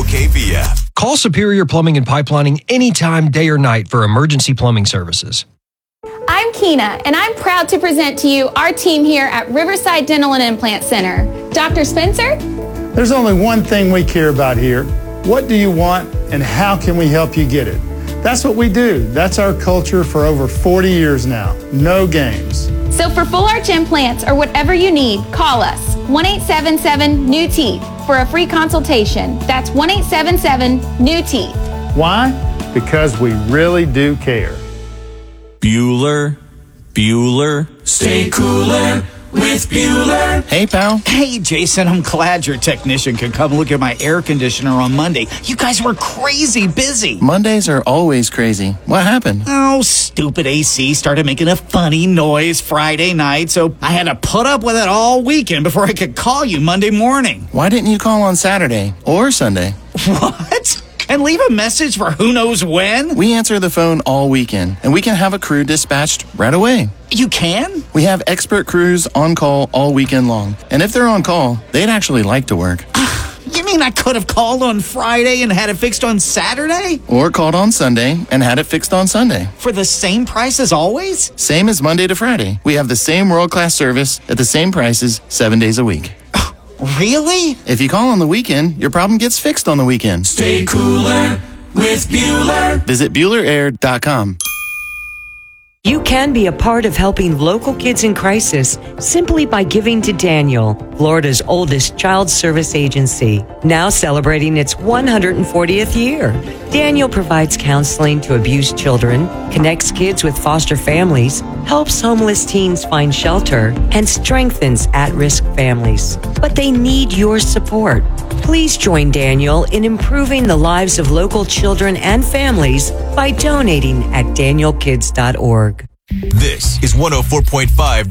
WOKV app. Call Superior Plumbing and Pipelining anytime, day or night, for emergency plumbing services. I'm Keena, and I'm proud to present to you our team here at Riverside Dental and Implant Center. Dr. Spencer? There's only one thing we care about here. What do you want, and how can we help you get it? That's what we do. That's our culture for over 40 years now. No games. So for full arch implants or whatever you need, call us 1-877-NEW-TEETH for a free consultation. That's 1-877-NEW-TEETH. Why? Because we really do care. Bueller, stay cooler with Bueller. Hey, pal. Hey, Jason, I'm glad your technician could come look at my air conditioner on Monday. You guys were crazy busy. Mondays are always crazy. What happened? Oh, stupid AC started making a funny noise Friday night, so I had to put up with it all weekend before I could call you Monday morning. Why didn't you call on Saturday or Sunday? What? And leave a message for who knows when? We answer the phone all weekend, and we can have a crew dispatched right away. You can? We have expert crews on call all weekend long. And if they're on call, they'd actually like to work. You mean I could have called on Friday and had it fixed on Saturday? Or called on Sunday and had it fixed on Sunday. For the same price as always? Same as Monday to Friday. We have the same world-class service at the same prices 7 days a week. Really? If you call on the weekend, your problem gets fixed on the weekend. Stay cooler with Bueller. Visit BuellerAir.com. You can be a part of helping local kids in crisis simply by giving to Daniel, Florida's oldest child service agency, now celebrating its 140th year. Daniel provides counseling to abused children, connects kids with foster families, helps homeless teens find shelter, and strengthens at-risk families. But they need your support. Please join Daniel in improving the lives of local children and families by donating at danielkids.org. This is 104.5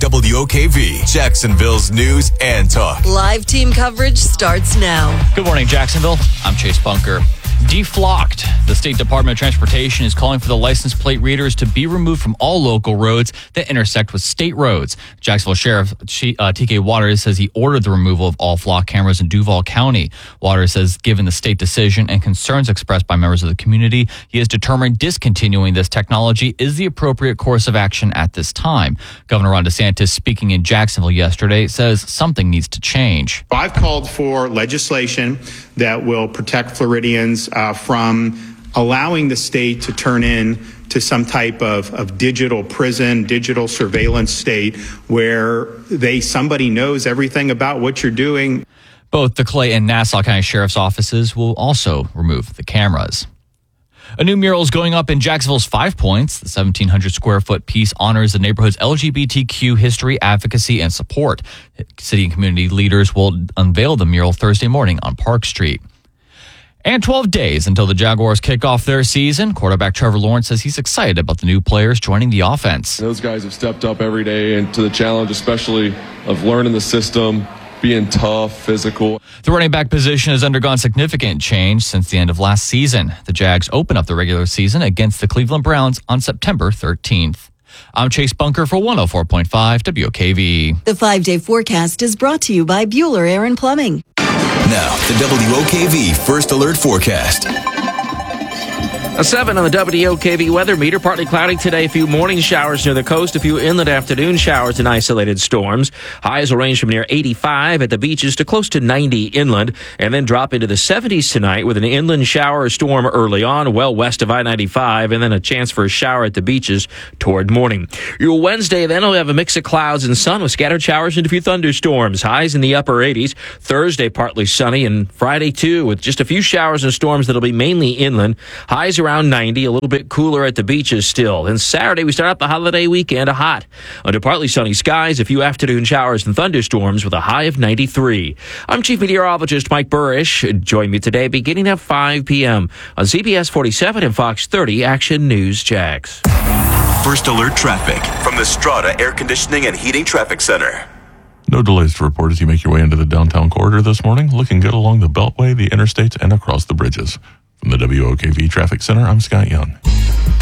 WOKV, Jacksonville's news and talk. Live team coverage starts now. Good morning, Jacksonville. I'm Chase Bunker. Deflocked. The State Department of Transportation is calling for the license plate readers to be removed from all local roads that intersect with state roads. Jacksonville Sheriff T.K. Waters says he ordered the removal of all flock cameras in Duval County. Waters says given the state decision and concerns expressed by members of the community, he has determined discontinuing this technology is the appropriate course of action at this time. Governor Ron DeSantis, speaking in Jacksonville yesterday, says something needs to change. I've called for legislation that will protect Floridians from allowing the state to turn in to some type of digital prison, digital surveillance state where somebody knows everything about what you're doing. Both the Clay and Nassau County Sheriff's offices will also remove the cameras. A new mural is going up in Jacksonville's Five Points. The 1,700 square foot piece honors the neighborhood's LGBTQ history, advocacy, and support. City and community leaders will unveil the mural Thursday morning on Park Street. And 12 days until the Jaguars kick off their season, quarterback Trevor Lawrence says he's excited about the new players joining the offense. Those guys have stepped up every day and to the challenge, especially of learning the system, being tough, physical. The running back position has undergone significant change since the end of last season. The Jags open up the regular season against the Cleveland Browns on September 13th. I'm Chase Bunker for 104.5 WOKV. The 5-day forecast is brought to you by Bueller Air and Plumbing. Now, the WOKV First Alert Forecast. A 7 on the WOKV weather meter. Partly cloudy today. A few morning showers near the coast. A few inland afternoon showers and isolated storms. Highs will range from near 85 at the beaches to close to 90 inland. And then drop into the 70s tonight with an inland shower or storm early on, well west of I-95. And then a chance for a shower at the beaches toward morning. Your Wednesday then will have a mix of clouds and sun with scattered showers and a few thunderstorms. Highs in the upper 80s. Thursday partly sunny. And Friday too with just a few showers and storms that'll be mainly inland. Highs around 90, a little bit cooler at the beaches still. And Saturday, we start out the holiday weekend hot. Under partly sunny skies, a few afternoon showers and thunderstorms with a high of 93. I'm Chief Meteorologist Mike Burrish. Join me today beginning at 5 p.m. on CBS 47 and Fox 30 Action News Jax. First Alert Traffic from the Strata Air Conditioning and Heating Traffic Center. No delays to report as you make your way into the downtown corridor this morning. Looking good along the Beltway, the interstates, and across the bridges. From the WOKV Traffic Center, I'm Scott Young.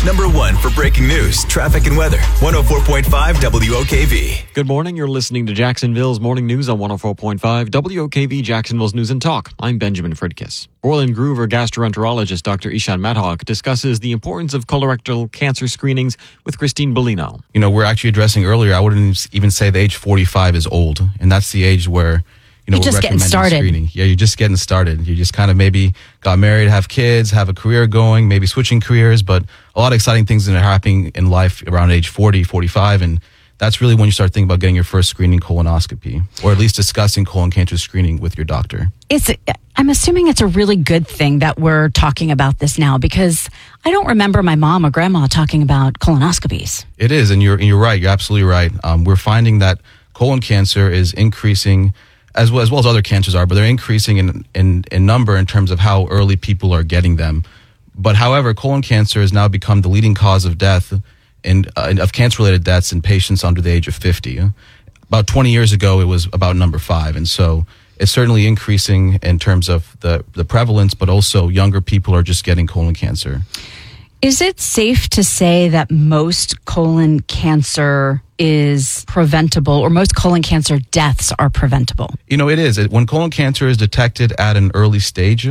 Number one for breaking news, traffic, and weather. 104.5 WOKV. Good morning. You're listening to Jacksonville's Morning News on 104.5 WOKV, Jacksonville's News and Talk. I'm Benjamin Fridkiss. Borland Groover gastroenterologist Dr. Ishan Madhawk discusses the importance of colorectal cancer screenings with Christine Bellino. You know, we're actually addressing earlier, I wouldn't even say the age 45 is old. And that's the age where, you know, you're just getting started. Screening. Yeah, you're just getting started. You just kind of maybe got married, have kids, have a career going, maybe switching careers, but a lot of exciting things that are happening in life around age 40, 45, and that's really when you start thinking about getting your first screening colonoscopy, or at least discussing colon cancer screening with your doctor. I'm assuming it's a really good thing that we're talking about this now, because I don't remember my mom or grandma talking about colonoscopies. It is, and you're right. You're absolutely right. We're finding that colon cancer is increasing, as well as other cancers are, but they're increasing in number in terms of how early people are getting them. But however, colon cancer has now become the leading cause of death of cancer-related deaths in patients under the age of 50. About 20 years ago, it was about number 5. And so it's certainly increasing in terms of the prevalence, but also younger people are just getting colon cancer. Is it safe to say that most colon cancer is preventable, or most colon cancer deaths are preventable? You know, it is. When colon cancer is detected at an early stage,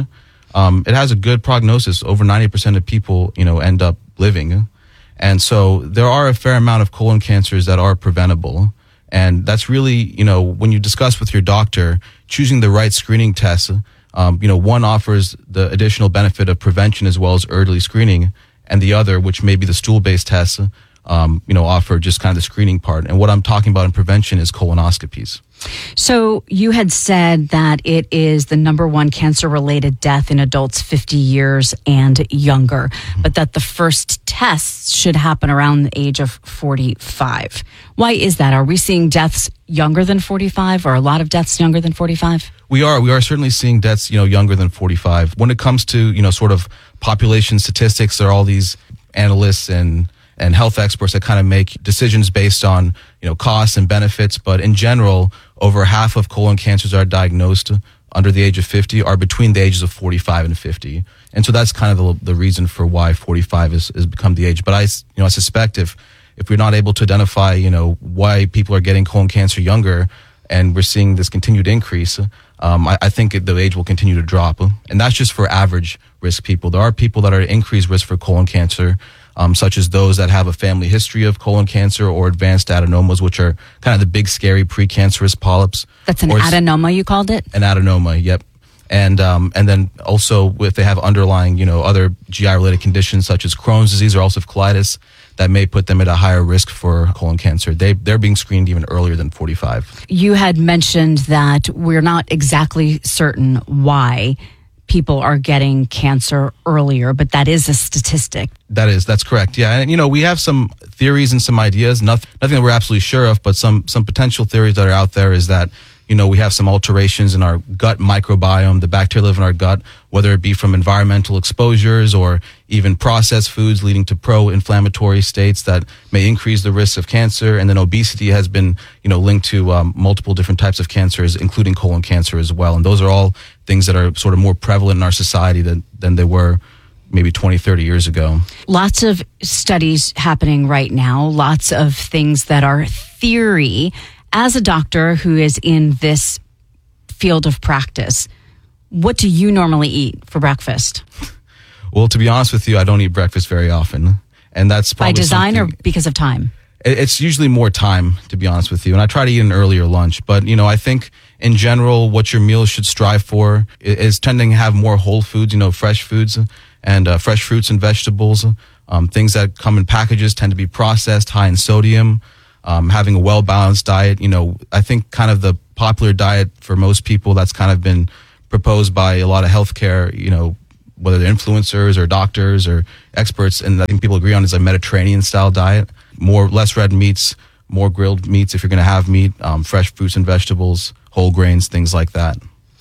it has a good prognosis. Over 90% of people, you know, end up living. And so there are a fair amount of colon cancers that are preventable. And that's really, you know, when you discuss with your doctor, choosing the right screening test, you know, one offers the additional benefit of prevention as well as early screening, and the other, which may be the stool-based tests, you know, offer just kind of the screening part. And what I'm talking about in prevention is colonoscopies. So you had said that it is the number one cancer-related death in adults 50 years and younger, but that the first tests should happen around the age of 45. Why is that? Are we seeing deaths younger than 45, or a lot of deaths younger than 45? We are certainly seeing deaths, you know, younger than 45. When it comes to, you know, sort of population statistics, there are all these analysts and health experts that kind of make decisions based on, you know, costs and benefits. But in general, over half of colon cancers are diagnosed under the age of 50 are between the ages of 45 and 50. And so that's kind of the reason for why 45 has become the age. But I suspect if we're not able to identify, you know, why people are getting colon cancer younger, and we're seeing this continued increase, I think the age will continue to drop. And that's just for average risk people. There are people that are at increased risk for colon cancer, such as those that have a family history of colon cancer or advanced adenomas, which are kind of the big, scary precancerous polyps. That's an adenoma, you called it? An adenoma, yep. And then also if they have underlying, you know, other GI-related conditions such as Crohn's disease or ulcerative colitis, that may put them at a higher risk for colon cancer. They're being screened even earlier than 45. You had mentioned that we're not exactly certain why people are getting cancer earlier, but that is a statistic. That's correct. Yeah. And, you know, we have some theories and some ideas, nothing that we're absolutely sure of, but some potential theories that are out there is that, you know, we have some alterations in our gut microbiome, the bacteria live in our gut, whether it be from environmental exposures or even processed foods leading to pro-inflammatory states that may increase the risk of cancer. And then obesity has been, you know, linked to multiple different types of cancers, including colon cancer as well. And those are all things that are sort of more prevalent in our society than they were maybe 20, 30 years ago. Lots of studies happening right now, lots of things that are theory. As a doctor who is in this field of practice, what do you normally eat for breakfast? Well, to be honest with you, I don't eat breakfast very often. And that's probably by design or because of time? It's usually more time, to be honest with you. And I try to eat an earlier lunch. But, you know, I think in general, what your meals should strive for is tending to have more whole foods, you know, fresh foods and fresh fruits and vegetables. Things that come in packages tend to be processed, high in sodium. Having a well-balanced diet, you know, I think kind of the popular diet for most people that's kind of been proposed by a lot of healthcare, you know, whether they're influencers or doctors or experts, and I think people agree on is a Mediterranean-style diet. Less red meats, more grilled meats if you're going to have meat, fresh fruits and vegetables, whole grains, things like that.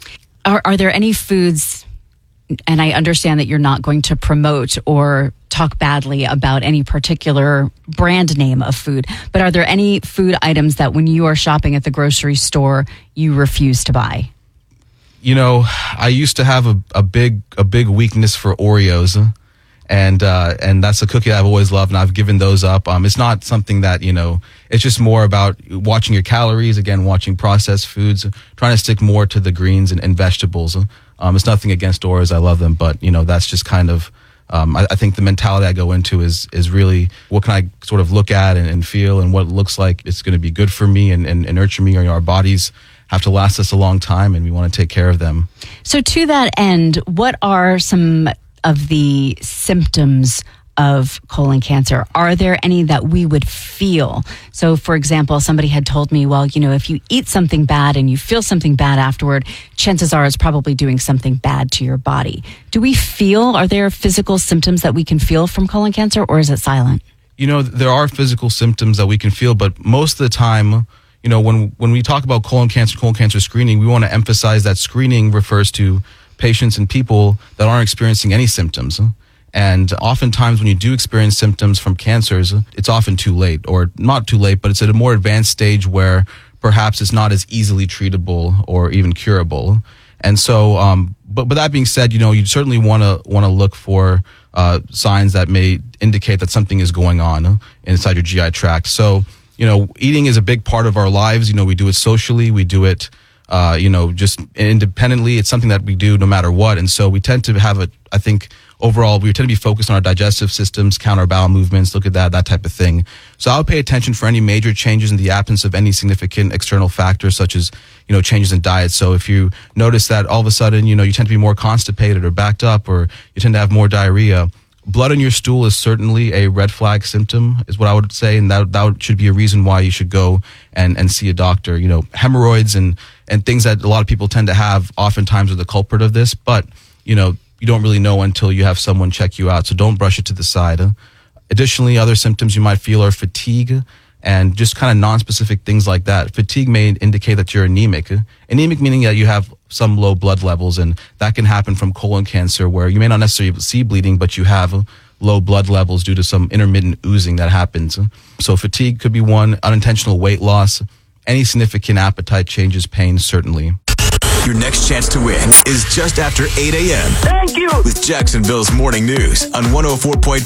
Are there any foods, and I understand that you're not going to promote or talk badly about any particular brand name of food, but are there any food items that when you are shopping at the grocery store, you refuse to buy? You know, I used to have a big weakness for Oreos. And that's a cookie I've always loved, and I've given those up. It's not something that, it's just more about watching your calories, again, watching processed foods, trying to stick more to the greens and vegetables. It's nothing against Oreos. I love them, but, that's just kind of, I think the mentality I go into is really what can I sort of look at and feel, and what it looks like it's going to be good for me and nurture me. Our bodies have to last us a long time, and we want to take care of them. So to that end, what are some of the symptoms of colon cancer? Are there any that we would feel? So, for example, somebody had told me, well, if you eat something bad and you feel something bad afterward, chances are it's probably doing something bad to your body. Do we feel, are there physical symptoms that we can feel from colon cancer, or is it silent? There are physical symptoms that we can feel, but most of the time, when we talk about colon cancer screening, we want to emphasize that screening refers to patients and people that aren't experiencing any symptoms. And oftentimes when you do experience symptoms from cancers, it's often too late, or not too late, but it's at a more advanced stage where perhaps it's not as easily treatable or even curable. And so, but that being said, you certainly want to look for signs that may indicate that something is going on inside your GI tract. So, eating is a big part of our lives. We do it socially, we do it just independently. It's something that we do no matter what. And so we tend to have overall, we tend to be focused on our digestive systems, count our bowel movements, look at that type of thing. So I would pay attention for any major changes in the absence of any significant external factors, such as, changes in diet. So if you notice that all of a sudden, you tend to be more constipated or backed up, or you tend to have more diarrhea, blood in your stool is certainly a red flag symptom, is what I would say, and that should be a reason why you should go and see a doctor. Hemorrhoids and things that a lot of people tend to have oftentimes are the culprit of this, but, you don't really know until you have someone check you out, so don't brush it to the side. Additionally, other symptoms you might feel are fatigue and just kind of non-specific things like that. Fatigue may indicate that you're anemic. Anemic meaning that you have some low blood levels, and that can happen from colon cancer, where you may not necessarily see bleeding, but you have low blood levels due to some intermittent oozing that happens. So fatigue could be one, unintentional weight loss, any significant appetite changes, pain, certainly. Your next chance to win is just after 8 a.m. Thank you! With Jacksonville's Morning News on 104.5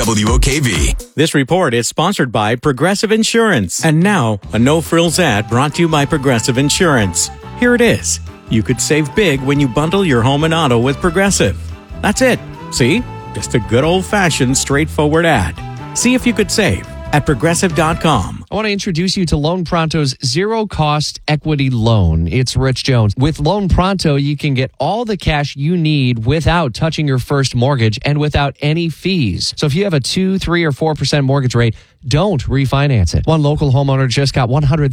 WOKV. This report is sponsored by Progressive Insurance. And now, a no-frills ad brought to you by Progressive Insurance. Here it is. You could save big when you bundle your home and auto with Progressive. That's it. See? Just a good old-fashioned, straightforward ad. See if you could save at Progressive.com. I want to introduce you to Loan Pronto's zero-cost equity loan. It's Rich Jones. With Loan Pronto, you can get all the cash you need without touching your first mortgage and without any fees. So if you have a 2%, 3%, or 4% mortgage rate, don't refinance it. One local homeowner just got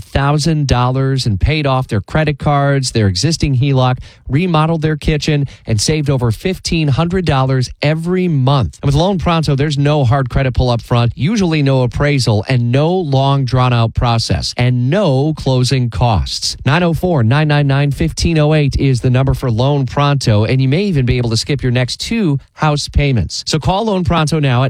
$100,000 and paid off their credit cards, their existing HELOC, remodeled their kitchen, and saved over $1,500 every month. And with Loan Pronto, there's no hard credit pull up front, usually no appraisal, and no long drawn-out process, and no closing costs. 904-999-1508 is the number for Loan Pronto, and you may even be able to skip your next 2 house payments. So call Loan Pronto now at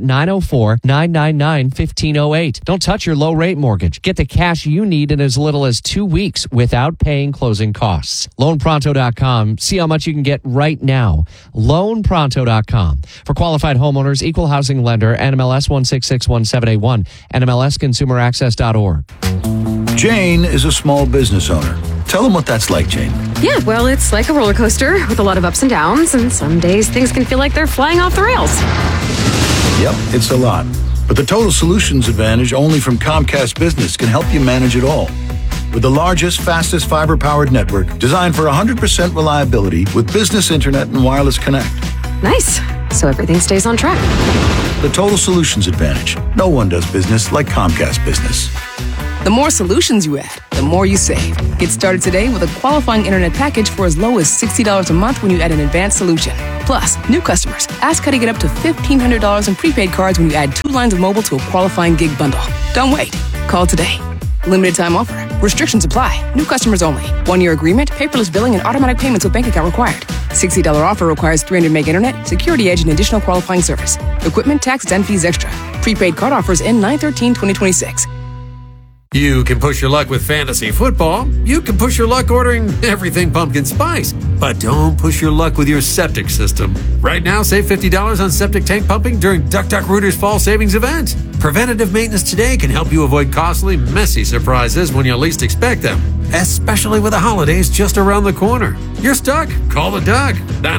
904-999-1508. Don't touch your low-rate mortgage. Get the cash you need in as little as 2 weeks without paying closing costs. LoanPronto.com. See how much you can get right now. LoanPronto.com. For qualified homeowners, equal housing lender, NMLS 1661781, NMLSConsumerAccess.org. Jane is a small business owner. Tell them what that's like, Jane. Yeah, well, it's like a roller coaster with a lot of ups and downs, and some days things can feel like they're flying off the rails. Yep, it's a lot. But the Total Solutions Advantage only from Comcast Business can help you manage it all. With the largest, fastest fiber-powered network designed for 100% reliability with business internet and wireless connect. Nice. So everything stays on track. The Total Solutions Advantage. No one does business like Comcast Business. The more solutions you add, the more you save. Get started today with a qualifying internet package for as low as $60 a month when you add an advanced solution. Plus, new customers, ask how to get up to $1,500 in prepaid cards when you add 2 lines of mobile to a qualifying gig bundle. Don't wait. Call today. Limited time offer. Restrictions apply. New customers only. 1-year agreement, paperless billing, and automatic payments with bank account required. $60 offer requires 300 meg internet, security edge, and additional qualifying service. Equipment, taxes, and fees extra. Prepaid card offers end 9/13/2026. You can push your luck with fantasy football. You can push your luck ordering everything pumpkin spice. But don't push your luck with your septic system. Right now, save $50 on septic tank pumping during Duck-Duck-Rooter's fall savings event. Preventative maintenance today can help you avoid costly, messy surprises when you least expect them, especially with the holidays just around the corner. You're stuck? Call the Duck.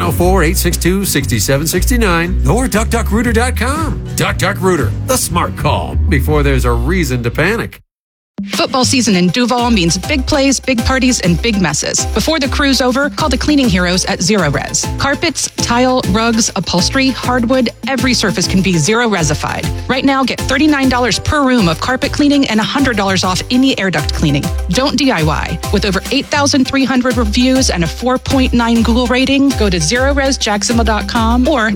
904-862-6769 or DuckDuckRooter.com. Duck-Duck-Rooter, the smart call before there's a reason to panic. Football season in Duval means big plays, big parties, and big messes. Before the crew's over, call the cleaning heroes at Zero Res. Carpets, tile, rugs, upholstery, hardwood, every surface can be Zero Resified. Right now, get $39 per room of carpet cleaning and $100 off any air duct cleaning. Don't DIY. With over 8,300 reviews and a 4.9 Google rating, go to ZeroResJacksonville.com or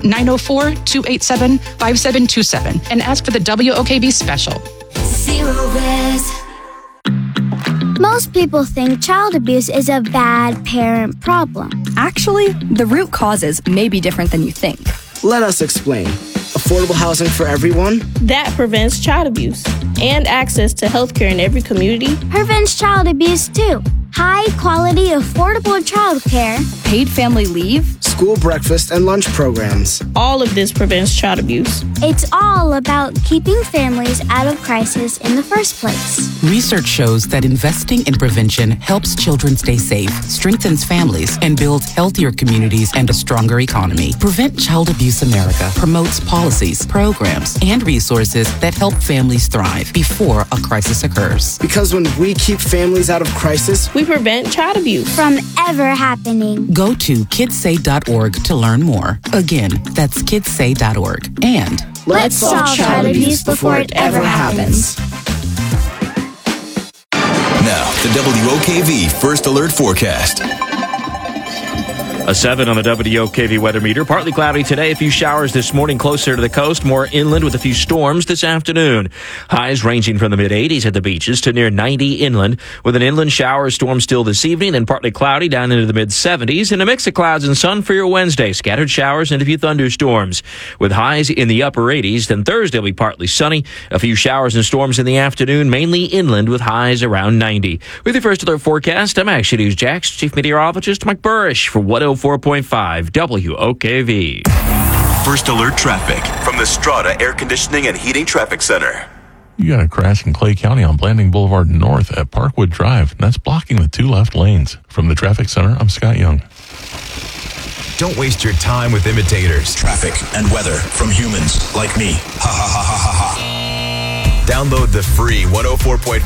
904-287-5727 and ask for the WOKV special. Zero Res. Most people think child abuse is a bad parent problem. Actually, the root causes may be different than you think. Let us explain. Affordable housing for everyone? That prevents child abuse. And access to health care in every community. Prevents child abuse too. High quality, affordable child care. Paid family leave. School breakfast and lunch programs. All of this prevents child abuse. It's all about keeping families out of crisis in the first place. Research shows that investing in prevention helps children stay safe, strengthens families, and builds healthier communities and a stronger economy. Prevent Child Abuse America promotes policies, programs, and resources that help families thrive before a crisis occurs. Because when we keep families out of crisis, we prevent child abuse from ever happening. Go to kidssay.org to learn more. Again, that's kidssay.org. And let's solve child abuse before it ever happens. Now, the WOKV First Alert Forecast. A 7 on the WOKV weather meter. Partly cloudy today. A few showers this morning closer to the coast. More inland with a few storms this afternoon. Highs ranging from the mid-80s at the beaches to near 90 inland. With an inland shower storm still this evening. Then partly cloudy down into the mid-70s. And a mix of clouds and sun for your Wednesday. Scattered showers and a few thunderstorms. With highs in the upper 80s. Then Thursday will be partly sunny. A few showers and storms in the afternoon. Mainly inland with highs around 90. With your First Alert forecast, I'm Action News Jax Chief Meteorologist Mike Burrish for 104.5 WOKV. First Alert traffic from the Strata Air Conditioning and Heating Traffic Center. You got a crash in Clay County on Blanding Boulevard North at Parkwood Drive, and that's blocking the two left lanes. From the Traffic Center, I'm Scott Young. Don't waste your time with imitators. Traffic and weather from humans like me. Ha ha ha ha ha ha. Download the free 104.5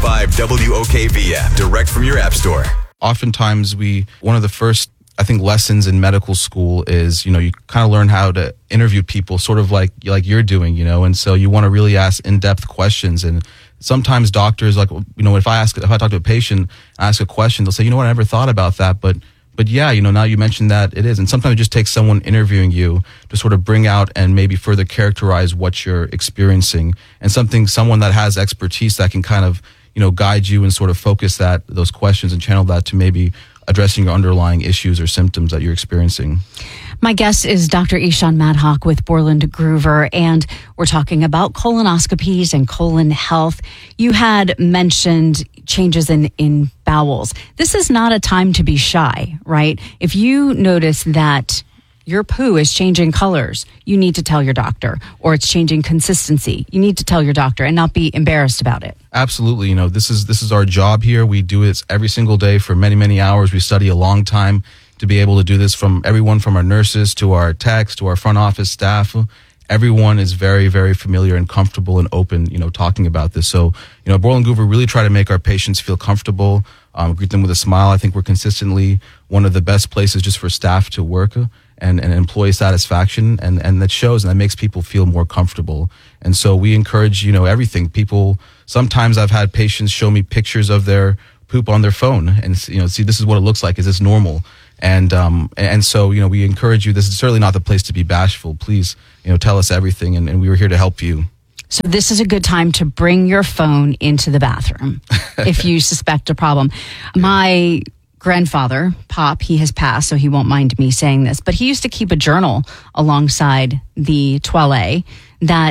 WOKV app direct from your app store. Oftentimes one of the first, I think, lessons in medical school is, you kind of learn how to interview people sort of like you're doing, and so you want to really ask in-depth questions. And sometimes doctors, if I talk to a patient, ask a question, they'll say, I never thought about that, but yeah, now you mentioned that it is. And sometimes it just takes someone interviewing you to sort of bring out and maybe further characterize what you're experiencing, and someone that has expertise that can kind of, guide you and sort of focus those questions and channel that to maybe addressing your underlying issues or symptoms that you're experiencing. My guest is Dr. Ishan Madhawk with Borland Groover, and we're talking about colonoscopies and colon health. You had mentioned changes in bowels. This is not a time to be shy, right? If you notice that your poo is changing colors, you need to tell your doctor, or it's changing consistency. You need to tell your doctor and not be embarrassed about it. Absolutely. This is our job here. We do it every single day for many, many hours. We study a long time to be able to do this, from everyone from our nurses to our techs to our front office staff. Everyone is very, very familiar and comfortable and open, talking about this. So, Borland Groover really try to make our patients feel comfortable, greet them with a smile. I think we're consistently one of the best places just for staff to work and employee satisfaction, and that shows, and that makes people feel more comfortable. And so we encourage, everything. People, sometimes I've had patients show me pictures of their poop on their phone and, see, this is what it looks like. Is this normal? And so, we encourage you. This is certainly not the place to be bashful. Please, tell us everything, and we were here to help you. So this is a good time to bring your phone into the bathroom if you suspect a problem. My grandfather, Pop, he has passed, so he won't mind me saying this, but he used to keep a journal alongside the toilet that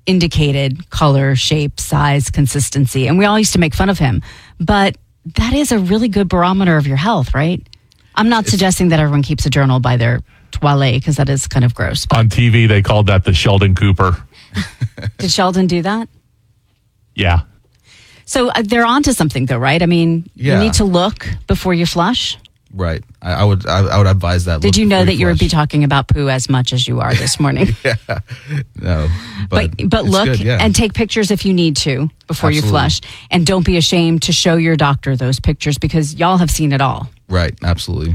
indicated color, shape, size, consistency. And we all used to make fun of him. But that is a really good barometer of your health, right? I'm not suggesting that everyone keeps a journal by their toilet because that is kind of gross. On TV, they called that the Sheldon Cooper. Did Sheldon do that? Yeah. So they're onto something, though, right? I mean, you need to look before you flush. Right. I would advise that. Did you know that you would be talking about poo as much as you are this morning? Yeah. No. But look good, yeah. and take pictures if you need to before you flush. And don't be ashamed to show your doctor those pictures because y'all have seen it all. Right. Absolutely.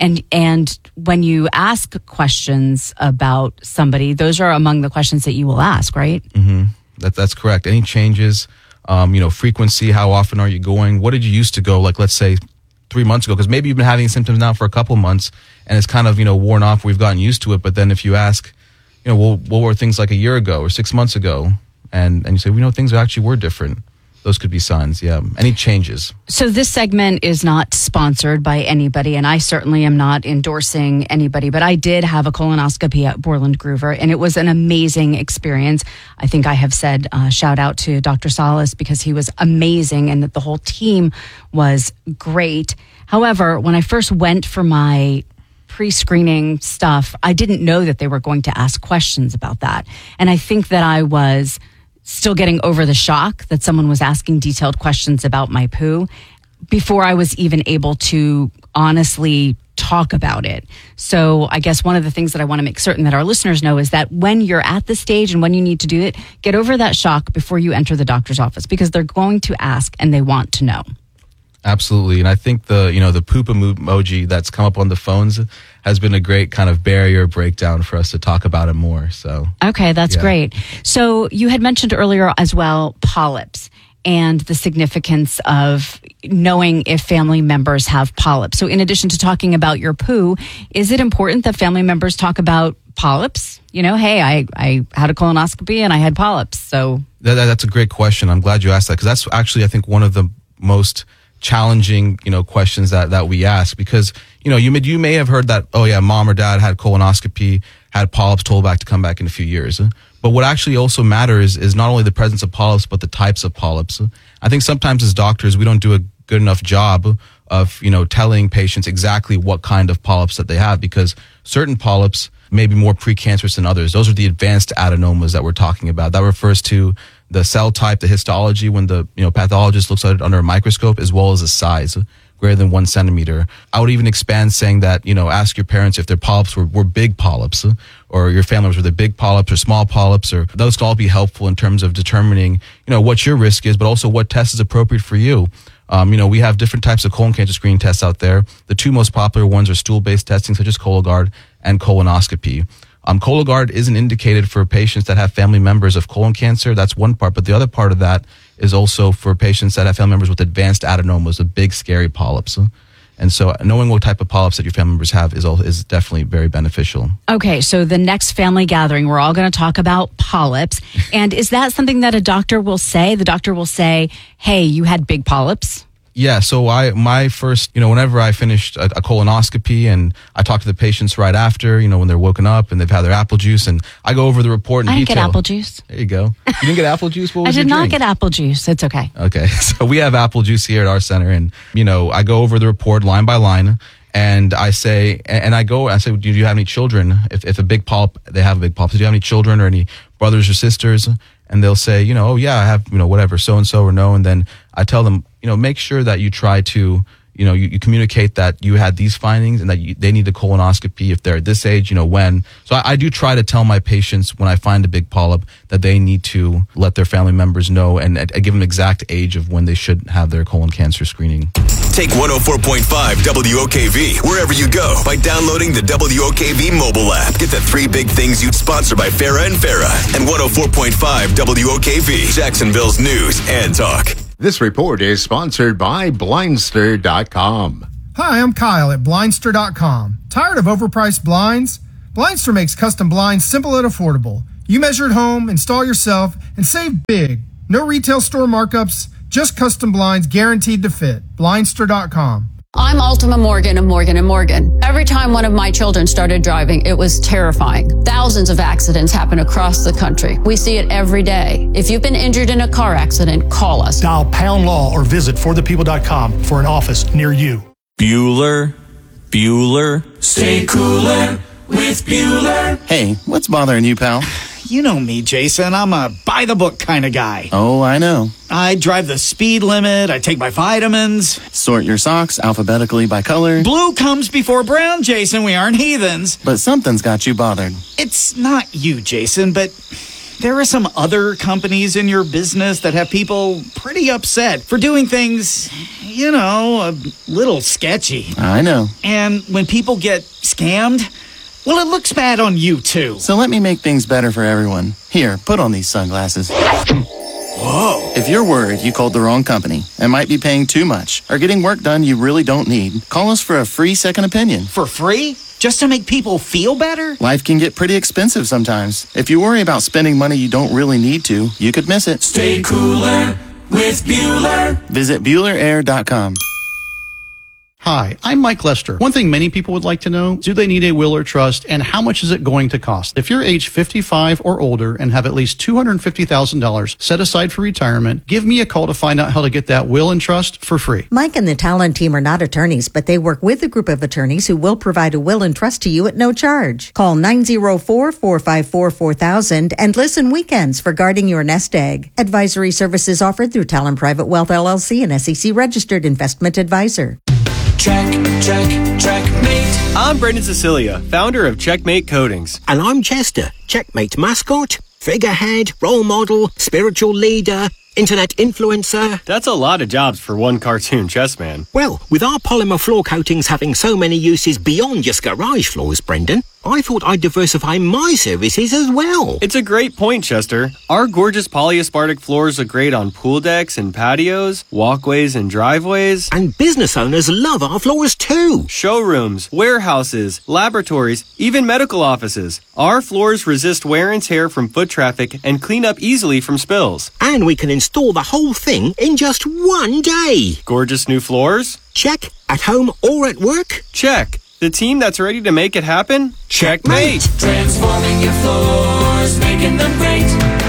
And when you ask questions about somebody, those are among the questions that you will ask, right? Mm-hmm. That's correct. Any changes, frequency, how often are you going? What did you used to go? Like, let's say 3 months ago, because maybe you've been having symptoms now for a couple months and it's kind of, worn off. We've gotten used to it. But then if you ask, what were things like a year ago or 6 months ago? And you say, things actually were different. Those could be signs. Yeah. Any changes. So this segment is not sponsored by anybody, and I certainly am not endorsing anybody, but I did have a colonoscopy at Borland Groover, and it was an amazing experience. I think I have said shout out to Dr. Salas because he was amazing and that the whole team was great. However, when I first went for my pre-screening stuff, I didn't know that they were going to ask questions about that. And I think that I was still getting over the shock that someone was asking detailed questions about my poo before I was even able to honestly talk about it. So I guess one of the things that I want to make certain that our listeners know is that when you're at the stage and when you need to do it, get over that shock before you enter the doctor's office because they're going to ask and they want to know. Absolutely. And I think the poop emoji that's come up on the phones has been a great kind of barrier breakdown for us to talk about it more. So okay, that's great. So you had mentioned earlier as well polyps and the significance of knowing if family members have polyps. So in addition to talking about your poo, is it important that family members talk about polyps? Hey, I had a colonoscopy and I had polyps. So that's a great question. I'm glad you asked that because that's actually, I think, one of the most challenging, questions that we ask because, you may have heard that, oh yeah, mom or dad had colonoscopy, had polyps, told back to come back in a few years. But what actually also matters is not only the presence of polyps, but the types of polyps. I think sometimes as doctors, we don't do a good enough job of, telling patients exactly what kind of polyps that they have because certain polyps may be more precancerous than others. Those are the advanced adenomas that we're talking about. That refers to the cell type, the histology, when the pathologist looks at it under a microscope, as well as the size, greater than 1 centimeter. I would even expand saying that, ask your parents if their polyps were big polyps, or your family members were they big polyps or small polyps, or those could all be helpful in terms of determining, what your risk is, but also what test is appropriate for you. We have different types of colon cancer screening tests out there. The two most popular ones are stool-based testing, such as Cologuard and colonoscopy. Cologuard isn't indicated for patients that have family members of colon cancer. That's one part. But the other part of that is also for patients that have family members with advanced adenomas, the big, scary polyps. And so knowing what type of polyps that your family members have is definitely very beneficial. Okay, so the next family gathering, we're all going to talk about polyps. And is that something that a doctor will say? The doctor will say, hey, you had big polyps? Yeah, so my first, whenever I finished a colonoscopy and I talk to the patients right after, when they're woken up and they've had their apple juice and I go over the report in detail. I didn't get apple juice. There you go. You didn't get apple juice? What was I did your not drink? get apple juice. It's okay. Okay, so we have apple juice here at our center and, I go over the report line by line and I say, do you have any children? If a big polyp, they have a big polyp. So do you have any children or any brothers or sisters? And they'll say, oh yeah, I have, whatever, so-and-so or no. And then I tell them, make sure that you try to, you communicate that you had these findings and that they need a colonoscopy if they're at this age, when. So I do try to tell my patients when I find a big polyp that they need to let their family members know and give them exact age of when they should have their colon cancer screening. Take 104.5 WOKV wherever you go by downloading the WOKV mobile app. Get the 3 big things you'd sponsor by Farah and Farah and 104.5 WOKV, Jacksonville's news and talk. This report is sponsored by Blindster.com. Hi, I'm Kyle at Blindster.com. Tired of overpriced blinds? Blindster makes custom blinds simple and affordable. You measure at home, install yourself, and save big. No retail store markups, just custom blinds guaranteed to fit. Blindster.com. I'm Ultima Morgan of Morgan & Morgan. Every time one of my children started driving, it was terrifying. Thousands of accidents happen across the country. We see it every day. If you've been injured in a car accident, call us. Dial pound law or visit forthepeople.com for an office near you. Bueller. Stay cooler with Bueller. Hey, what's bothering you, pal? You know me, Jason. I'm a by-the-book kind of guy. Oh, I know. I drive the speed limit. I take my vitamins. Sort your socks alphabetically by color. Blue comes before brown, Jason. We aren't heathens. But something's got you bothered. It's not you, Jason, but there are some other companies in your business that have people pretty upset for doing things, you know, a little sketchy. I know. And when people get scammed, well, it looks bad on you, too. So let me make things better for everyone. Here, put on these sunglasses. Whoa. If you're worried you called the wrong company and might be paying too much or getting work done you really don't need, call us for a free second opinion. For free? Just to make people feel better? Life can get pretty expensive sometimes. If you worry about spending money you don't really need to, you could miss it. Stay cooler with Bueller. Visit BuellerAir.com. Hi, I'm Mike Lester. One thing many people would like to know, do they need a will or trust, and how much is it going to cost? If you're age 55 or older and have at least $250,000 set aside for retirement, give me a call to find out how to get that will and trust for free. Mike and the Talon team are not attorneys, but they work with a group of attorneys who will provide a will and trust to you at no charge. Call 904-454-4000 and listen weekends for guarding your nest egg. Advisory services offered through Talon Private Wealth LLC, an SEC registered investment advisor. Checkmate. I'm Brendan Cecilia, founder of Checkmate Coatings. And I'm Chester, Checkmate mascot, figurehead, role model, spiritual leader, internet influencer. That's a lot of jobs for one cartoon chess man. Well, with our polymer floor coatings having so many uses beyond just garage floors, Brendan, I thought I'd diversify my services as well. It's a great point, Chester. Our gorgeous polyaspartic floors are great on pool decks and patios, walkways and driveways. And business owners love our floors too. Showrooms, warehouses, laboratories, even medical offices. Our floors resist wear and tear from foot traffic and clean up easily from spills. And we can install the whole thing in just one day. Gorgeous new floors? Check. At home or at work? Check. The team that's ready to make it happen? Checkmate! Transforming your floors, making them great.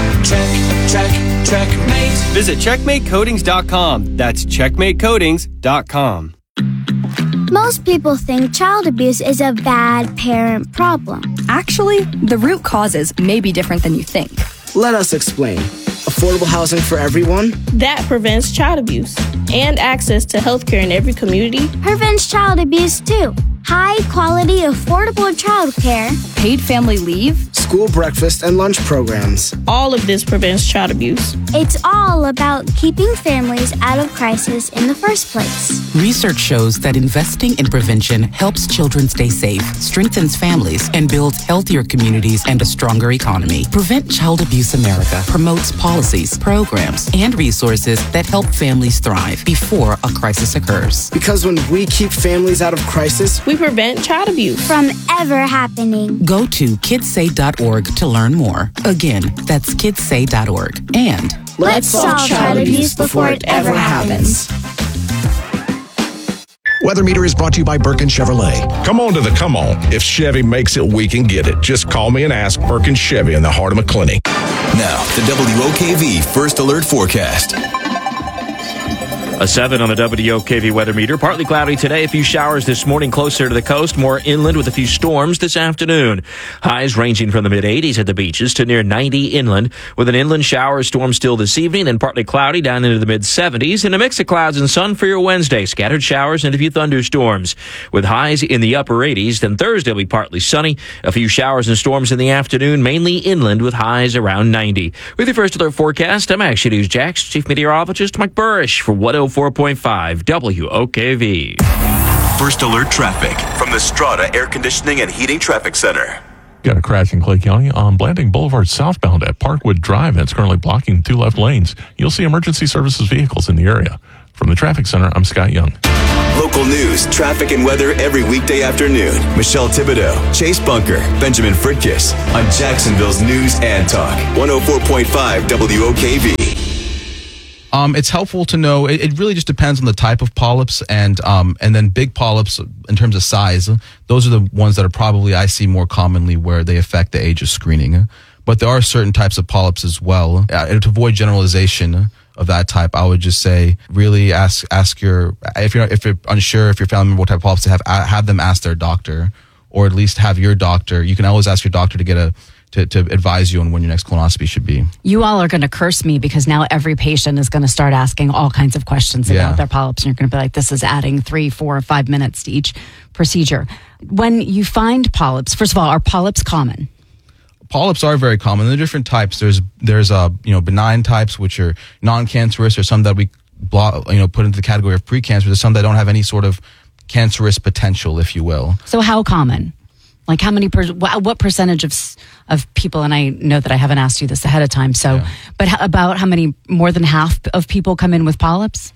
Checkmate. Visit checkmatecoatings.com. That's checkmatecoatings.com. Most people think child abuse is a bad parent problem. Actually, the root causes may be different than you think. Let us explain. Affordable housing for everyone? That prevents child abuse and access to health care in every community. Prevents child abuse too. High quality, affordable child care. Paid family leave. School breakfast and lunch programs. All of this prevents child abuse. It's all about keeping families out of crisis in the first place. Research shows that investing in prevention helps children stay safe, strengthens families, and builds healthier communities and a stronger economy. Prevent Child Abuse America promotes policies, programs, and resources that help families thrive before a crisis occurs. Because when we keep families out of crisis, we prevent child abuse from ever happening. Go to kidssay.org to learn more. Again, that's kidssay.org. And let's solve child abuse before it ever happens. Weather Meter is brought to you by Birkin Chevrolet. Come on to the come on. If Chevy makes it, we can get it. Just call me and ask. Birkin Chevy in the heart of McClinney. Now, the WOKV First Alert Forecast. A 7 on the WOKV weather meter. Partly cloudy today. A few showers this morning closer to the coast. More inland with a few storms this afternoon. Highs ranging from the mid-80s at the beaches to near 90 inland. With an inland shower storm still this evening and partly cloudy down into the mid-70s. And a mix of clouds and sun for your Wednesday. Scattered showers and a few thunderstorms. With highs in the upper 80s. Then Thursday will be partly sunny. A few showers and storms in the afternoon. Mainly inland with highs around 90. With your First Alert forecast, I'm Action News Jax Chief Meteorologist Mike Burrish for 104.5 WOKV. First Alert traffic from the Strata Air Conditioning and Heating Traffic Center. Got a crash in Clay County on Blanding Boulevard southbound at Parkwood Drive. It's currently blocking two left lanes. You'll see emergency services vehicles in the area. From the Traffic Center, I'm Scott Young. Local news, traffic, and weather every weekday afternoon. Michelle Thibodeau, Chase Bunker, Benjamin Fridkiss on Jacksonville's News and Talk. 104.5 WOKV. It's helpful to know. It really just depends on the type of polyps, and then big polyps in terms of size. Those are the ones that are probably I see more commonly where they affect the age of screening. But there are certain types of polyps as well. To avoid generalization of that type, I would just say really ask your if you're unsure if your family member what type of polyps they have them ask their doctor, or at least have your doctor. You can always ask your doctor to get to advise you on when your next colonoscopy should be. You all are going to curse me because now every patient is going to start asking all kinds of questions about their polyps, and you're going to be like, this is adding 3, 4, 5 minutes to each procedure. When you find polyps, first of all, are polyps common? Polyps are very common. There are different types. There's benign types, which are non-cancerous, or some that we put into the category of precancerous. There's some that don't have any sort of cancerous potential, if you will. So how common? Like how many? What percentage of people? And I know that I haven't asked you this ahead of time. So, but about how many? More than half of people come in with polyps?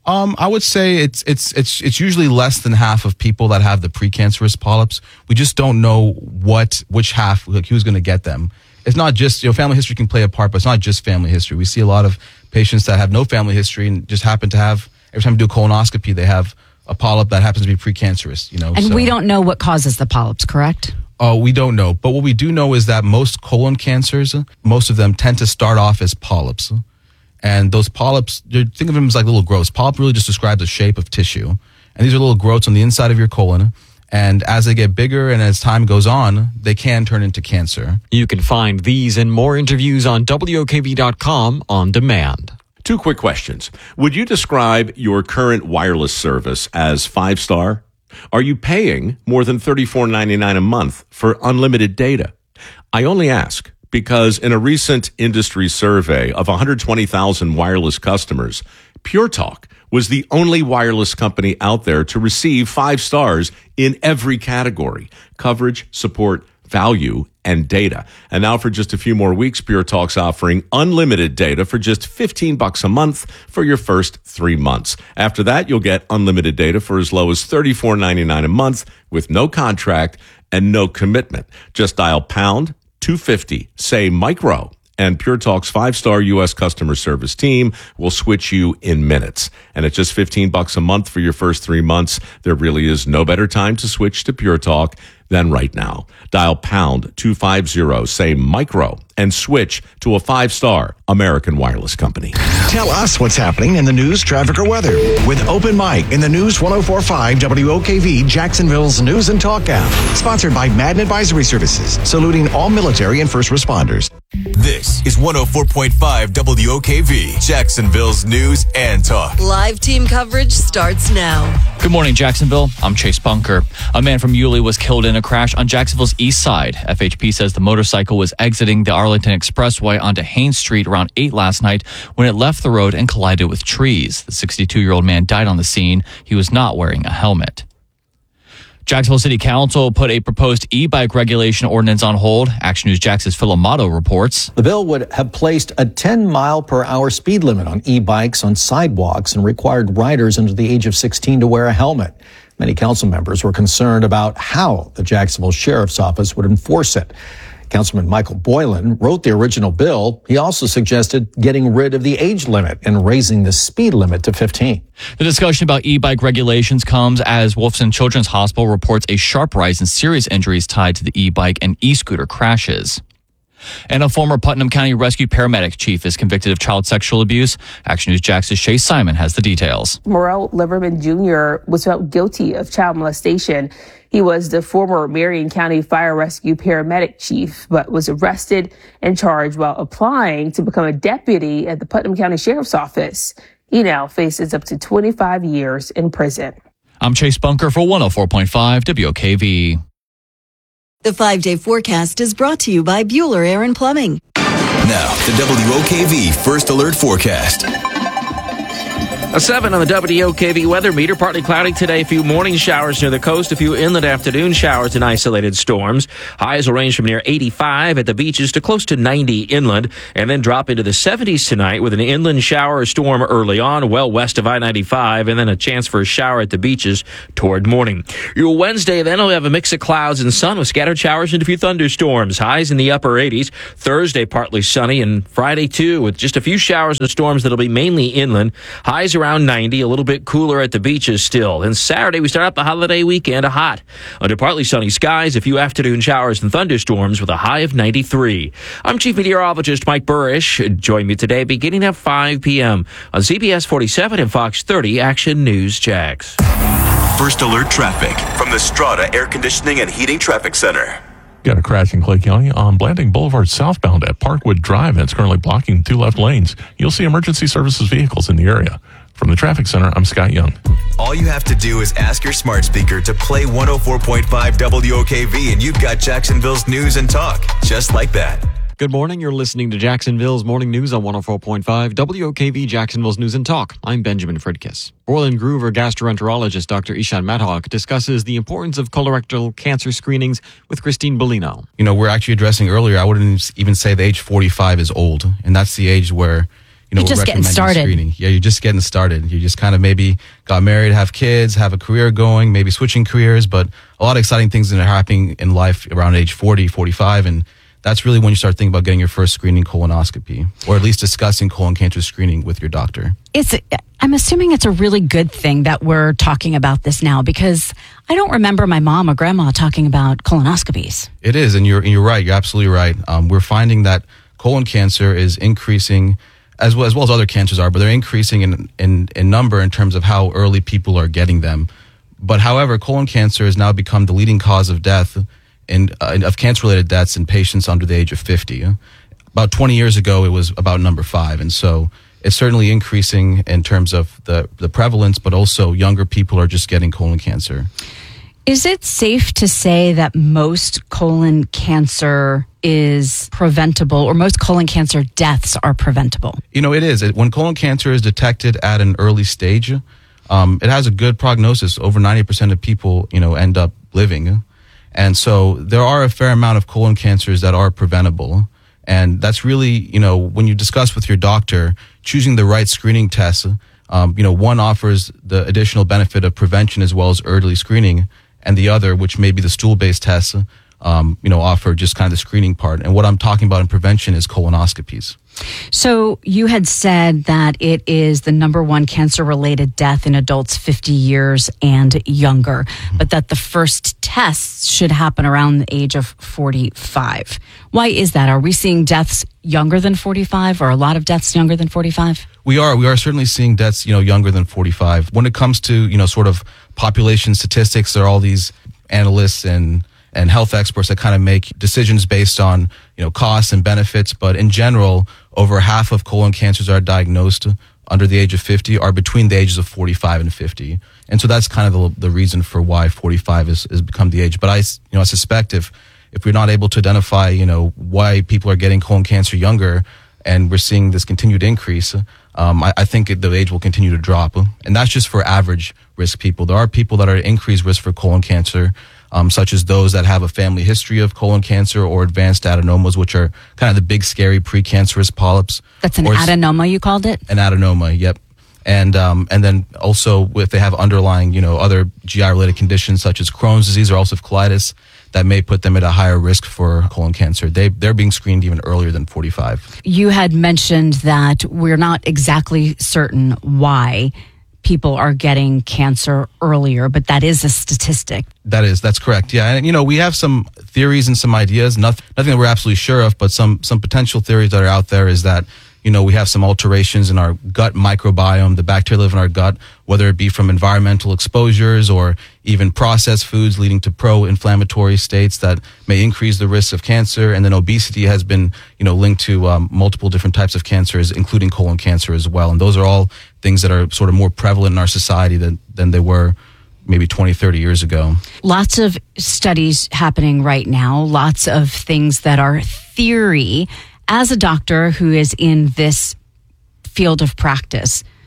I would say it's usually less than half of people that have the precancerous polyps. We just don't know which half, like who's going to get them. It's not just, family history can play a part, but it's not just family history. We see a lot of patients that have no family history and just happen to have, every time we do a colonoscopy, they have a polyp that happens to be precancerous, And we don't know what causes the polyps, correct? We don't know. But what we do know is that most colon cancers, most of them tend to start off as polyps. And those polyps, think of them as like little growths. Polyp really just describes the shape of tissue. And these are little growths on the inside of your colon. And as they get bigger and as time goes on, they can turn into cancer. You can find these and more interviews on WOKV.com on demand. 2 quick questions. Would you describe your current wireless service as 5-star? Are you paying more than $34.99 a month for unlimited data? I only ask because in a recent industry survey of 120,000 wireless customers, Pure Talk was the only wireless company out there to receive 5 stars in every category: coverage, support, value, and data. And now for just a few more weeks, Pure Talk's offering unlimited data for just $15 a month for your first 3 months. After that, you'll get unlimited data for as low as $34.99 a month with no contract and no commitment. Just dial pound 250, say micro, and Pure Talk's 5-star U.S. customer service team will switch you in minutes. And at just $15 a month for your first 3 months, there really is no better time to switch to Pure Talk than right now. Dial pound 250, say micro, and switch to a 5-star American wireless company. Tell us what's happening in the news, traffic, or weather with Open Mic in the News 104.5 WOKV, Jacksonville's News and Talk app. Sponsored by Madden Advisory Services, saluting all military and first responders. This is 104.5 WOKV, Jacksonville's News and Talk. Live team coverage starts now. Good morning, Jacksonville. I'm Chase Bunker. A man from Yulee was killed in a crash on Jacksonville's east side. FHP says the motorcycle was exiting the Arlington Expressway onto Haines Street around 8 last night when it left the road and collided with trees. The 62-year-old man died on the scene. He was not wearing a helmet. Jacksonville City Council put a proposed e-bike regulation ordinance on hold. Action News Jax's Phil Amato reports. The bill would have placed a 10-mile-per-hour speed limit on e-bikes on sidewalks and required riders under the age of 16 to wear a helmet. Many council members were concerned about how the Jacksonville Sheriff's Office would enforce it. Councilman Michael Boylan wrote the original bill. He also suggested getting rid of the age limit and raising the speed limit to 15. The discussion about e-bike regulations comes as Wolfson Children's Hospital reports a sharp rise in serious injuries tied to the e-bike and e-scooter crashes. And a former Putnam County Rescue Paramedic chief is convicted of child sexual abuse. Action News Jax's Shay Simon has the details. Morrell Liverman Jr. was found guilty of child molestation. He was the former Marion County Fire Rescue Paramedic chief, but was arrested and charged while applying to become a deputy at the Putnam County Sheriff's Office. He now faces up to 25 years in prison. I'm Chase Bunker for 104.5 WOKV. The 5-day forecast is brought to you by Bueller Air and Plumbing. Now, the WOKV First Alert Forecast. A 7 on the WOKV weather meter. Partly cloudy today. A few morning showers near the coast. A few inland afternoon showers and isolated storms. Highs will range from near 85 at the beaches to close to 90 inland. And then drop into the 70s tonight with an inland shower or storm early on, well west of I-95. And then a chance for a shower at the beaches toward morning. Your Wednesday then will have a mix of clouds and sun with scattered showers and a few thunderstorms. Highs in the upper 80s. Thursday partly sunny. And Friday too with just a few showers and storms that'll be mainly inland. Highs around 90, a little bit cooler at the beaches still. And Saturday, we start out the holiday weekend hot. Under partly sunny skies, a few afternoon showers and thunderstorms with a high of 93. I'm Chief Meteorologist Mike Burrish. Join me today beginning at 5 p.m. on CBS 47 and Fox 30 Action News Jax. First alert traffic from the Strata Air Conditioning and Heating Traffic Center. Got a crash in Clay County on Blanding Boulevard southbound at Parkwood Drive, and it's currently blocking 2 left lanes. You'll see emergency services vehicles in the area. From the Traffic Center, I'm Scott Young. All you have to do is ask your smart speaker to play 104.5 WOKV, and you've got Jacksonville's news and talk, just like that. Good morning. You're listening to Jacksonville's Morning News on 104.5 WOKV, Jacksonville's News and Talk. I'm Benjamin Fridkiss. Borland Groover gastroenterologist Dr. Ishan Madhawk discusses the importance of colorectal cancer screenings with Christine Bellino. You know, we're actually addressing earlier, I wouldn't even say the age 45 is old, and that's the age where you're just getting started. Screening. Yeah, you're just getting started. You just kind of maybe got married, have kids, have a career going, maybe switching careers, but a lot of exciting things that are happening in life around age 40, 45, and that's really when you start thinking about getting your first screening colonoscopy, or at least discussing colon cancer screening with your doctor. I'm assuming it's a really good thing that we're talking about this now, because I don't remember my mom or grandma talking about colonoscopies. It is, and you're right. You're absolutely right. We're finding that colon cancer is increasing, as well as other cancers are, but they're increasing in number in terms of how early people are getting them. But however, colon cancer has now become the leading cause of death of cancer-related deaths in patients under the age of 50. About 20 years ago, it was about number 5. And so it's certainly increasing in terms of the prevalence, but also younger people are just getting colon cancer. Is it safe to say that most colon cancer is preventable, or most colon cancer deaths are preventable? You know, it is. When colon cancer is detected at an early stage, it has a good prognosis. Over 90% of people, end up living. And so there are a fair amount of colon cancers that are preventable. And that's really, when you discuss with your doctor, choosing the right screening test, one offers the additional benefit of prevention as well as early screening. And the other, which may be the stool-based tests, offer just kind of the screening part. And what I'm talking about in prevention is colonoscopies. So you had said that it is the number one cancer-related death in adults 50 years and younger, but that the first tests should happen around the age of 45. Why is that? Are we seeing deaths younger than 45, or a lot of deaths younger than 45? We are certainly seeing deaths, younger than 45. When it comes to, sort of population statistics, there are all these analysts and health experts that kind of make decisions based on, costs and benefits. But in general, over half of colon cancers are diagnosed under the age of 50 are between the ages of 45 and 50. And so that's kind of the reason for why 45 has become the age. But I suspect if we're not able to identify, why people are getting colon cancer younger, and we're seeing this continued increase, I think the age will continue to drop. And that's just for average risk people. There are people that are at increased risk for colon cancer, such as those that have a family history of colon cancer or advanced adenomas, which are kind of the big, scary precancerous polyps. That's an adenoma, you called it? An adenoma, yep. And then also if they have underlying, other GI-related conditions such as Crohn's disease or ulcerative colitis, that may put them at a higher risk for colon cancer. They're being screened even earlier than 45. You had mentioned that we're not exactly certain why people are getting cancer earlier, but that is a statistic. That's correct. Yeah. And, we have some theories and some ideas, nothing that we're absolutely sure of, but some potential theories that are out there is that, we have some alterations in our gut microbiome, the bacteria live in our gut, whether it be from environmental exposures or even processed foods leading to pro-inflammatory states that may increase the risk of cancer. And then obesity has been, linked to multiple different types of cancers, including colon cancer as well. And those are all things that are sort of more prevalent in our society than they were maybe 20, 30 years ago. Lots of studies happening right now, lots of things that are theory. As a doctor who is in this field of practice,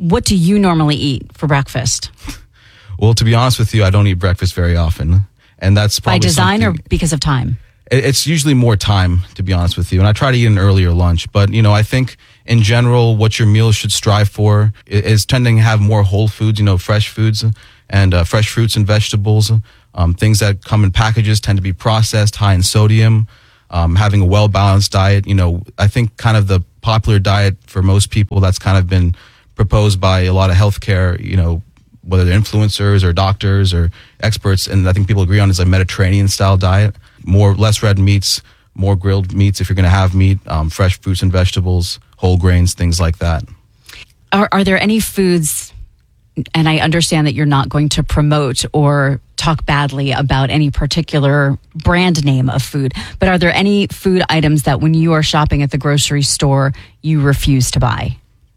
What do you normally eat for breakfast? Well, to be honest with you, I don't eat breakfast very often. And that's probably by design or because of time? It's usually more time, to be honest with you. And I try to eat an earlier lunch. But, I think in general, what your meals should strive for is tending to have more whole foods, fresh foods and fresh fruits and vegetables. Things that come in packages tend to be processed, high in sodium. Having a well-balanced diet, I think kind of the popular diet for most people that's kind of been proposed by a lot of healthcare, whether they're influencers or doctors or experts, and I think people agree on is a Mediterranean-style diet. Less red meats, more grilled meats if you're going to have meat, fresh fruits and vegetables, whole grains, things like that. Are there any foods, and I understand that you're not going to promote or talk badly about any particular brand name of food, but are there any food items that when you are shopping at the grocery store, you refuse to buy?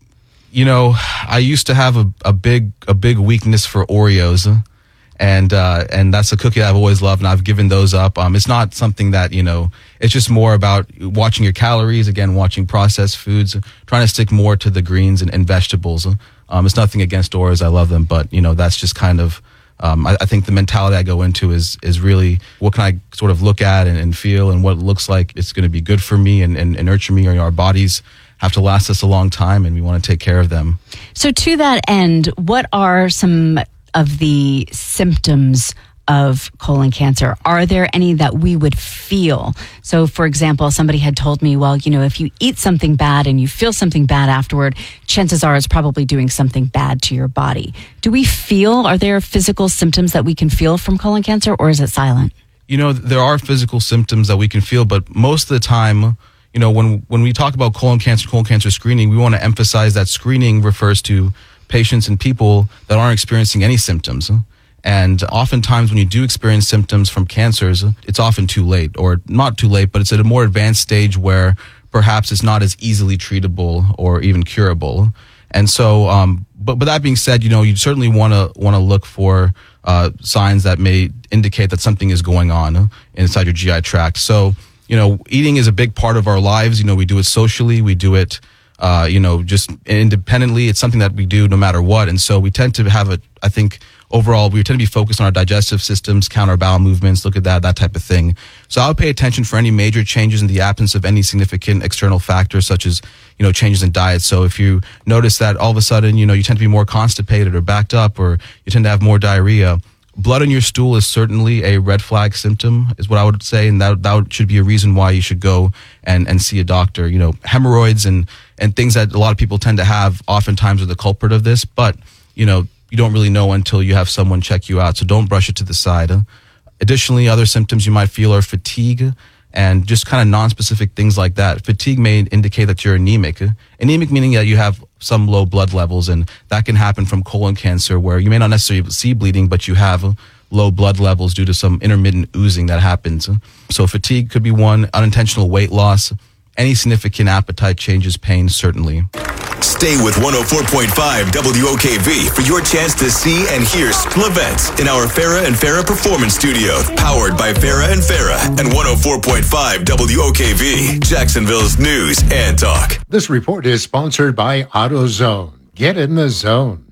I used to have a big weakness for Oreos. And that's a cookie I've always loved, and I've given those up. It's not something that, it's just more about watching your calories, again, watching processed foods, trying to stick more to the greens and vegetables. It's nothing against Oreos. I love them, but, that's just kind of, I think the mentality I go into is really what can I sort of look at and feel and what it looks like it's going to be good for me and nurture me. Our bodies have to last us a long time, and we want to take care of them. So to that end, what are some of the symptoms of colon cancer? Are there any that we would feel? So, for example, somebody had told me, well, if you eat something bad and you feel something bad afterward, chances are it's probably doing something bad to your body. Do we feel, are there physical symptoms that we can feel from colon cancer, or is it silent? There are physical symptoms that we can feel, but most of the time, when we talk about colon cancer screening, we want to emphasize that screening refers to patients and people that aren't experiencing any symptoms. And oftentimes when you do experience symptoms from cancers, it's often too late, or not too late, but it's at a more advanced stage where perhaps it's not as easily treatable or even curable. And so, but that being said, you certainly want to look for signs that may indicate that something is going on inside your GI tract. So, eating is a big part of our lives. We do it socially, we do it just independently. It's something that we do no matter what. And so we tend to have overall, we tend to be focused on our digestive systems, counter bowel movements, look at that type of thing. So I would pay attention for any major changes in the absence of any significant external factors, such as, changes in diet. So if you notice that all of a sudden, you tend to be more constipated or backed up, or you tend to have more diarrhea, blood in your stool is certainly a red flag symptom, is what I would say, and that should be a reason why you should go and see a doctor. Hemorrhoids and things that a lot of people tend to have oftentimes are the culprit of this, but, you don't really know until you have someone check you out, so don't brush it to the side. Additionally, other symptoms you might feel are fatigue and just kind of non-specific things like that. Fatigue may indicate that you're anemic. Anemic meaning that you have some low blood levels, and that can happen from colon cancer where you may not necessarily see bleeding, but you have low blood levels due to some intermittent oozing that happens. So fatigue could be one, unintentional weight loss, any significant appetite changes, pain, certainly. Stay with 104.5 WOKV for your chance to see and hear special events in our Farah and Farah Performance Studio, powered by Farah and Farah and 104.5 WOKV, Jacksonville's news and talk. This report is sponsored by AutoZone. Get in the zone.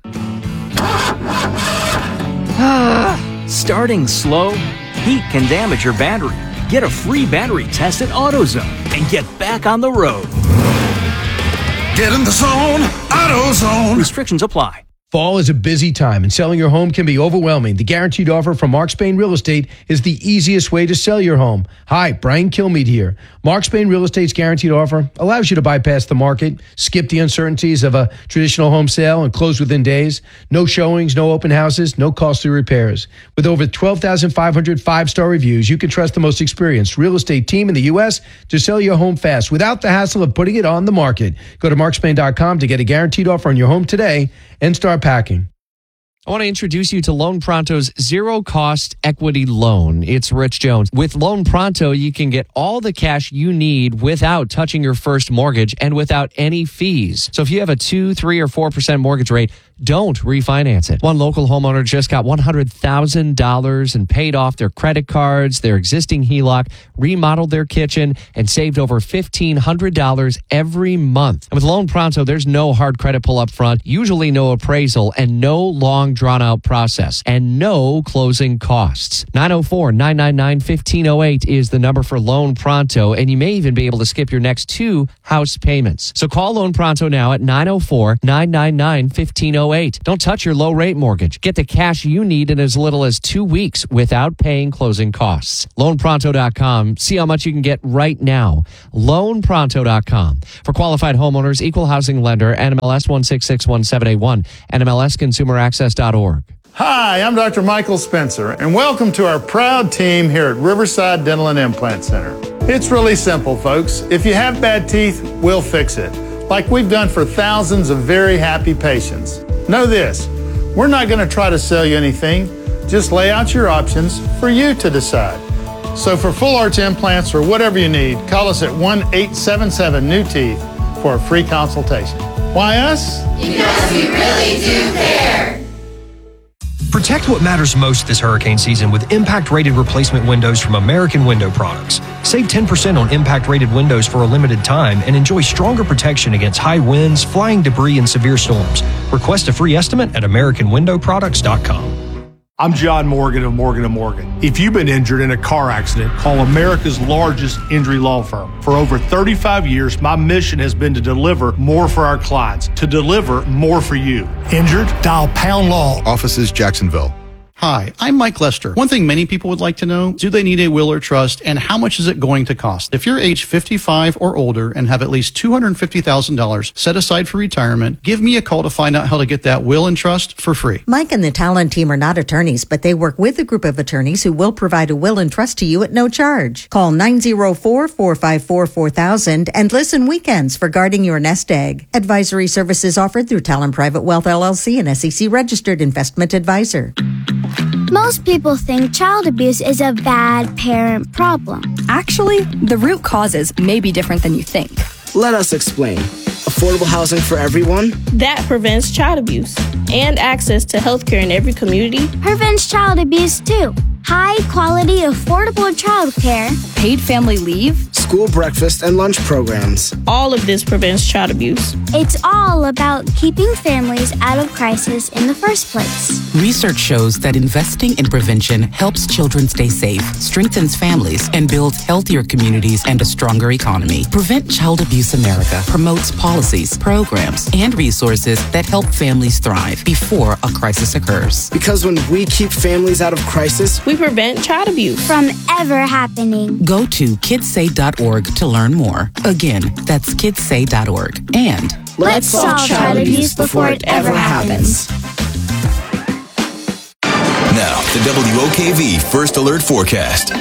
Starting slow? Heat can damage your battery. Get a free battery test at AutoZone and get back on the road. Get in the zone, AutoZone. Restrictions apply. Fall is a busy time, and selling your home can be overwhelming. The Guaranteed Offer from Mark Spain Real Estate is the easiest way to sell your home. Hi, Brian Kilmeade here. Mark Spain Real Estate's Guaranteed Offer allows you to bypass the market, skip the uncertainties of a traditional home sale, and close within days. No showings, no open houses, no costly repairs. With over 12,500 five-star reviews, you can trust the most experienced real estate team in the U.S. to sell your home fast without the hassle of putting it on the market. Go to markspain.com to get a guaranteed offer on your home today and start packing. I want to introduce you to Loan Pronto's zero-cost equity loan. It's Rich Jones. With Loan Pronto, you can get all the cash you need without touching your first mortgage and without any fees. So if you have a 2%, 3%, or 4% mortgage rate, don't refinance it. One local homeowner just got $100,000 and paid off their credit cards, their existing HELOC, remodeled their kitchen, and saved over $1,500 every month. And with Loan Pronto, there's no hard credit pull up front, usually no appraisal, and no long drawn-out process, and no closing costs. 904-999-1508 is the number for Loan Pronto, and you may even be able to skip your next 2 house payments. So call Loan Pronto now at 904-999-1508. Don't touch your low-rate mortgage. Get the cash you need in as little as 2 weeks without paying closing costs. LoanPronto.com. See how much you can get right now. LoanPronto.com. For qualified homeowners, equal housing lender, NMLS 1661781, NMLSConsumerAccess.org. Hi, I'm Dr. Michael Spencer, and welcome to our proud team here at Riverside Dental and Implant Center. It's really simple, folks. If you have bad teeth, we'll fix it, like we've done for thousands of very happy patients. Know this, we're not going to try to sell you anything, just lay out your options for you to decide. So for full arch implants or whatever you need, call us at 1-877-NEW-TEETH for a free consultation. Why us? Because we really do care. Protect what matters most this hurricane season with impact-rated replacement windows from American Window Products. Save 10% on impact-rated windows for a limited time and enjoy stronger protection against high winds, flying debris, and severe storms. Request a free estimate at AmericanWindowProducts.com. I'm John Morgan of Morgan & Morgan. If you've been injured in a car accident, call America's largest injury law firm. For over 35 years, my mission has been to deliver more for our clients, to deliver more for you. Injured? Dial Pound Law. Offices Jacksonville. Hi, I'm Mike Lester. One thing many people would like to know, do they need a will or trust, and how much is it going to cost? If you're age 55 or older and have at least $250,000 set aside for retirement, give me a call to find out how to get that will and trust for free. Mike and the Talon team are not attorneys, but they work with a group of attorneys who will provide a will and trust to you at no charge. Call 904-454-4000 and listen weekends for guarding your nest egg. Advisory services offered through Talon Private Wealth LLC, an SEC registered investment advisor. Most people think child abuse is a bad parent problem. Actually, the root causes may be different than you think. Let us explain. Affordable housing for everyone? That prevents child abuse. And access to healthcare in every community? Prevents child abuse too. High quality, affordable childcare. Paid family leave. School breakfast and lunch programs. All of this prevents child abuse. It's all about keeping families out of crisis in the first place. Research shows that investing in prevention helps children stay safe, strengthens families, and builds healthier communities and a stronger economy. Prevent Child Abuse America promotes policies, programs, and resources that help families thrive before a crisis occurs. Because when we keep families out of crisis, we prevent child abuse from ever happening. Go to kidssay.org to learn more. Again, that's kidssay.org. And let's solve child abuse before it ever happens. Now, the WOKV First Alert Forecast.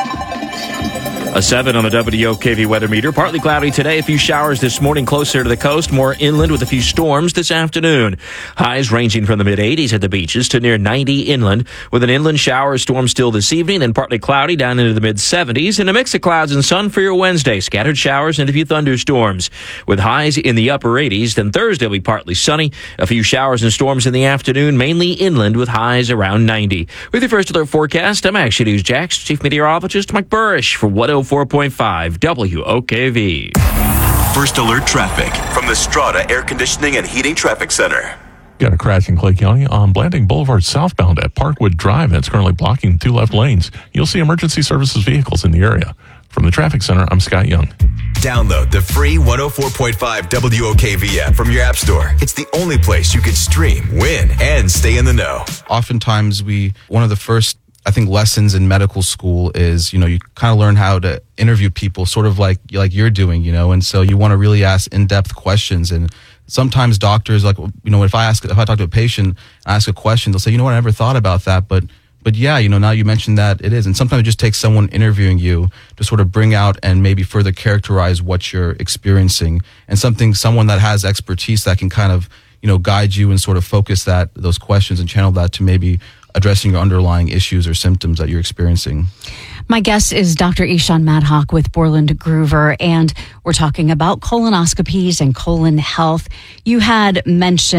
A 7 on the WOKV weather meter. Partly cloudy today. A few showers this morning closer to the coast. More inland with a few storms this afternoon. Highs ranging from the mid-80s at the beaches to near 90 inland. With an inland shower storm still this evening and partly cloudy down into the mid-70s. And a mix of clouds and sun for your Wednesday. Scattered showers and a few thunderstorms. With highs in the upper 80s. Then Thursday will be partly sunny. A few showers and storms in the afternoon. Mainly inland with highs around 90. With your First Alert forecast, I'm Action News Jax Chief Meteorologist Mike Burrish for 104.5 WOKV. First Alert traffic from the Strata Air Conditioning and Heating Traffic Center. Got a crash in Clay County on Blanding Boulevard southbound at Parkwood Drive. It's currently blocking 2 left lanes. You'll see emergency services vehicles in the area. From the Traffic Center, I'm Scott Young. Download the free 104.5 WOKV app from your app store. It's the only place you can stream, win, and stay in the know. Oftentimes, one of the first lessons in medical school is, you kind of learn how to interview people sort of like you're doing, and so you want to really ask in-depth questions. And sometimes doctors, if I talk to a patient, I ask a question, they'll say, I never thought about that. But yeah, now you mentioned that it is. And sometimes it just takes someone interviewing you to sort of bring out and maybe further characterize what you're experiencing, and someone that has expertise that can kind of, guide you and sort of focus those questions and channel that to maybe addressing your underlying issues or symptoms that you're experiencing. My guest is Dr. Ishan Madhawk with Borland Groover, and we're talking about colonoscopies and colon health. You had mentioned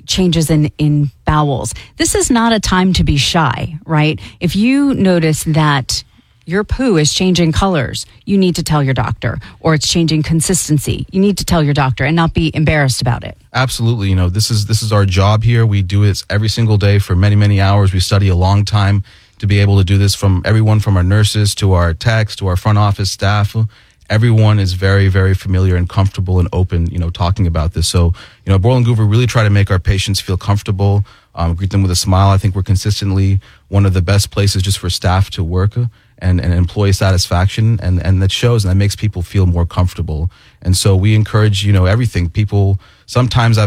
changes in bowels. This is not a time to be shy, right? If you notice that your poo is changing colors, you need to tell your doctor, or it's changing consistency. You need to tell your doctor and not be embarrassed about it. Absolutely. You know, this is our job here. We do it every single day for many, many hours. We study a long time to be able to do this, from everyone from our nurses to our techs to our front office staff. Everyone is very, very familiar and comfortable and open, you know, talking about this. So, you know, Boral & Hoover really try to make our patients feel comfortable, greet them with a smile. I think we're consistently one of the best places just for staff to work and employee satisfaction. And that shows, and that makes people feel more comfortable. And so we encourage, you know, everything. People, sometimes I've